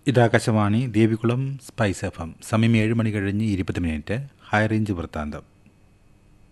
ഇതാകാശവാണി Devikulam spice F M. സമയം 7 മണി കഴിഞ്ഞ് 20 minute. High range വൃത്താന്തം.